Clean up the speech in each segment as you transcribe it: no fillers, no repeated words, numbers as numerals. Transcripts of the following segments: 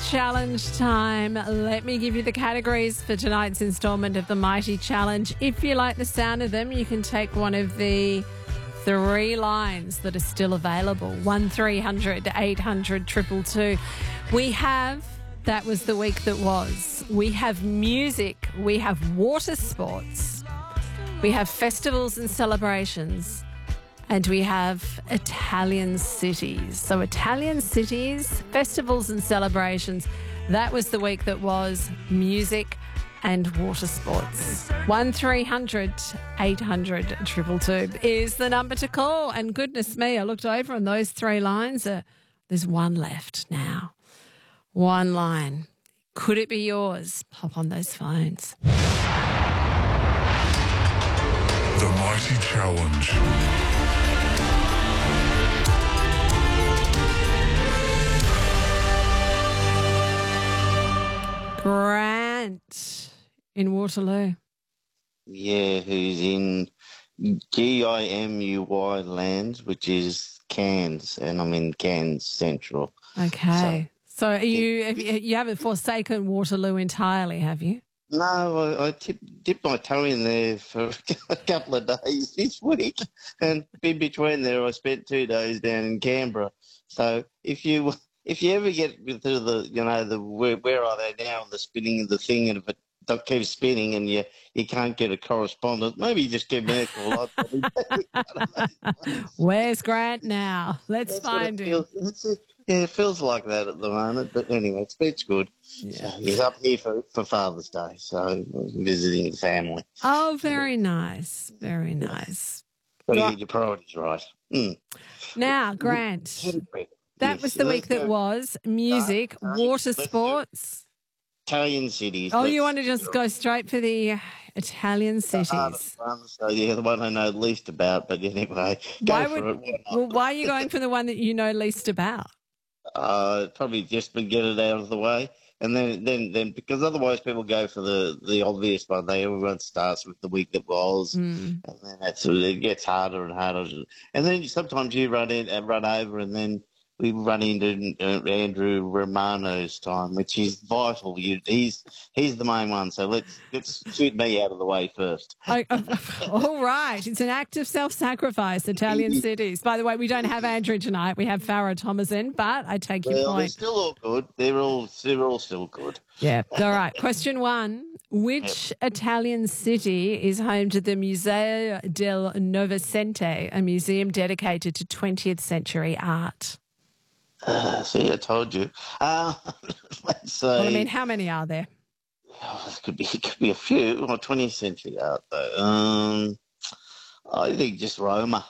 Challenge time. Let me give you the categories for tonight's instalment of the Mighty Challenge. If you like the sound of them, you can take one of the 3 lines that are still available. 1300 800 222. We have That Was the Week That Was. We have music. We have water sports. We have festivals and celebrations. And we have Italian cities. So Italian cities, festivals and celebrations. That was the week that was music and water sports. 1300 800 222 is the number to call. And goodness me, I looked over on those 3 lines. There's one left now. One line. Could it be yours? Pop on those phones. The Mighty Challenge. Grant in Waterloo. Yeah, who's in GIMUY lands, which is Cairns, and I'm in Cairns Central. Okay. So you haven't forsaken Waterloo entirely, have you? No, I dipped my toe in there for a couple of days this week, and in between there I spent 2 days down in Canberra. So if you ever get through the where are they now, the spinning of the thing, and if it keeps spinning and you can't get a correspondent, maybe just give me a call. Where's Grant now? Let's find him. Yeah, it feels like that at the moment, but anyway, it's good. Yeah. So he's up here for Father's Day, so visiting the family. Oh, very nice. Very nice. So you get your priorities right. Now, Grant, that was the week that was music, water sports. Italian cities. Oh, you want to just go straight for the Italian cities? So, yeah, the one I know least about, but anyway, go for it. Well, why are you going for the one that you know least about? Probably just to get it out of the way. And then because otherwise people go for the obvious one. Everyone starts with the week that was, and then it gets harder and harder. And then sometimes you run over, and then we run into Andrew Romano's time, which is vital. He's the main one. So let's shoot me out of the way first. All right. It's an act of self-sacrifice, Italian cities. By the way, we don't have Andrew tonight. We have Farah Thomason, but I take your point. They're still all good. They're all still good. Yeah. All right. Question 1. Which Italian city is home to the Museo del Novecento, a museum dedicated to 20th century art? See, I told you. Let's say. Well, I mean, how many are there? It could be a few. 20th century art, though. I think just Roma.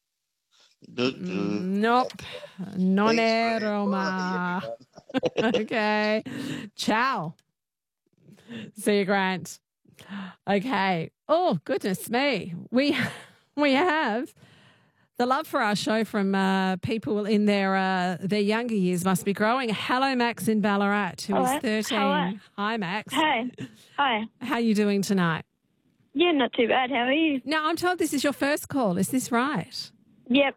Nope. Non è Roma. Okay. Ciao. See you, Grant. Okay. Oh, goodness me. We have the love for our show from people in their younger years must be growing. Hello, Max in Ballarat, who is 13. Hello. Hi, Max. Hey. Hi. How are you doing tonight? Yeah, not too bad. How are you? Now, I'm told this is your first call. Is this right? Yep.